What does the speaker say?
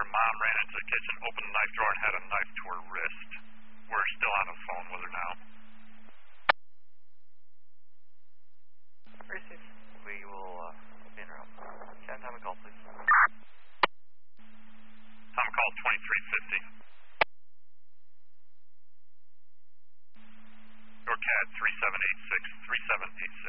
mom ran into the kitchen, opened the knife drawer, and had a knife to her wrist. We're still on the phone with her now. Received. We will be in route. Can I have a call, please? Time call 2350.